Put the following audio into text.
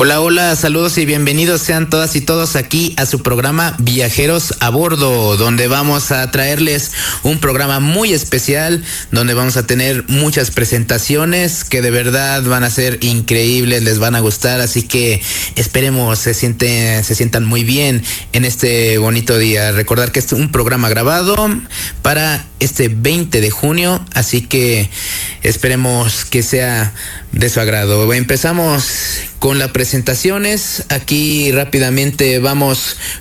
Hola, hola, saludos y bienvenidos sean todas y todos aquí a su programa Viajeros a Bordo, donde vamos a traerles un programa muy especial, donde vamos a tener muchas presentaciones que de verdad van a ser increíbles, les van a gustar, así que esperemos se sientan muy bien en este bonito día. Recordar que este es un programa grabado para este 20 de junio, así que esperemos que sea de su agrado. Empezamos con las presentaciones. Aquí rápidamente vamos